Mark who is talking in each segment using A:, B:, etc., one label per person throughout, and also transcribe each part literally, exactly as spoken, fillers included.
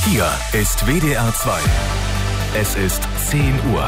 A: Hier ist W D R zwei. Es ist zehn Uhr.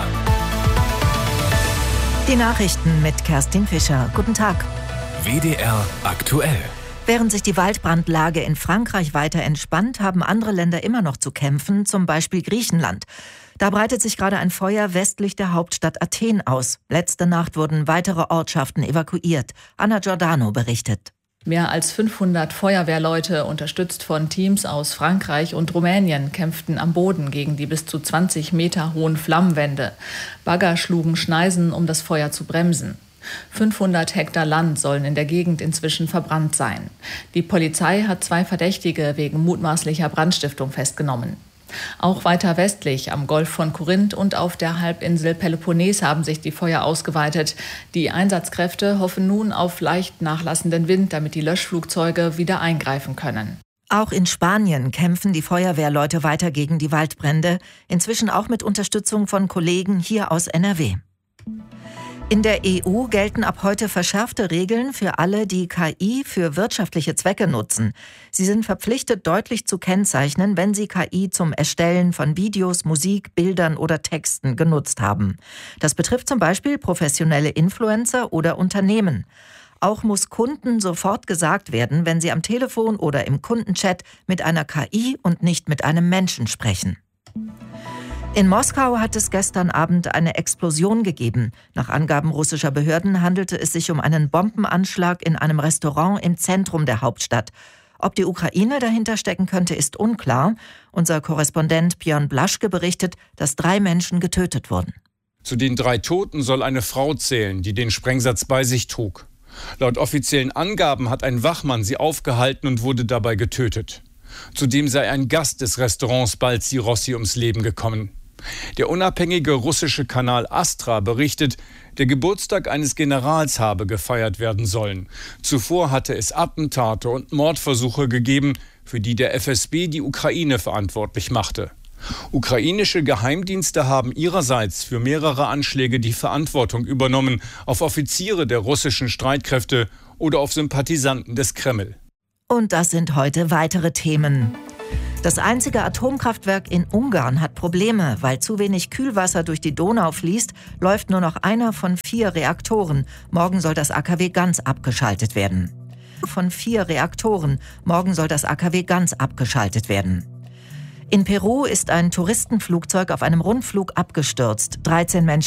B: Die Nachrichten mit Kerstin Fischer. Guten Tag.
A: W D R aktuell.
B: Während sich die Waldbrandlage in Frankreich weiter entspannt, haben andere Länder immer noch zu kämpfen, zum Beispiel Griechenland. Da breitet sich gerade ein Feuer westlich der Hauptstadt Athen aus. Letzte Nacht wurden weitere Ortschaften evakuiert. Anna Giordano berichtet.
C: Mehr als fünfhundert Feuerwehrleute, unterstützt von Teams aus Frankreich und Rumänien, kämpften am Boden gegen die bis zu zwanzig Meter hohen Flammenwände. Bagger schlugen Schneisen, um das Feuer zu bremsen. fünfhundert Hektar Land sollen in der Gegend inzwischen verbrannt sein. Die Polizei hat zwei Verdächtige wegen mutmaßlicher Brandstiftung festgenommen. Auch weiter westlich am Golf von Korinth und auf der Halbinsel Peloponnes haben sich die Feuer ausgeweitet. Die Einsatzkräfte hoffen nun auf leicht nachlassenden Wind, damit die Löschflugzeuge wieder eingreifen können.
B: Auch in Spanien kämpfen die Feuerwehrleute weiter gegen die Waldbrände, inzwischen auch mit Unterstützung von Kollegen hier aus N R W. In der E U gelten ab heute verschärfte Regeln für alle, die K I für wirtschaftliche Zwecke nutzen. Sie sind verpflichtet, deutlich zu kennzeichnen, wenn sie K I zum Erstellen von Videos, Musik, Bildern oder Texten genutzt haben. Das betrifft zum Beispiel professionelle Influencer oder Unternehmen. Auch muss Kunden sofort gesagt werden, wenn sie am Telefon oder im Kundenchat mit einer K I und nicht mit einem Menschen sprechen. In Moskau hat es gestern Abend eine Explosion gegeben. Nach Angaben russischer Behörden handelte es sich um einen Bombenanschlag in einem Restaurant im Zentrum der Hauptstadt. Ob die Ukraine dahinter stecken könnte, ist unklar. Unser Korrespondent Björn Blaschke berichtet, dass drei Menschen getötet wurden.
D: Zu den drei Toten soll eine Frau zählen, die den Sprengsatz bei sich trug. Laut offiziellen Angaben hat ein Wachmann sie aufgehalten und wurde dabei getötet. Zudem sei ein Gast des Restaurants Balzi Rossi ums Leben gekommen. Der unabhängige russische Kanal Astra berichtet, der Geburtstag eines Generals habe gefeiert werden sollen. Zuvor hatte es Attentate und Mordversuche gegeben, für die der F S B die Ukraine verantwortlich machte. Ukrainische Geheimdienste haben ihrerseits für mehrere Anschläge die Verantwortung übernommen, auf Offiziere der russischen Streitkräfte oder auf Sympathisanten des Kreml.
B: Und das sind heute weitere Themen. Das einzige Atomkraftwerk in Ungarn hat Probleme. Weil zu wenig Kühlwasser durch die Donau fließt, läuft nur noch einer von vier Reaktoren. Morgen soll das A K W ganz abgeschaltet werden. Von vier Reaktoren. Morgen soll das A K W ganz abgeschaltet werden. In Peru ist ein Touristenflugzeug auf einem Rundflug abgestürzt. dreizehn Menschen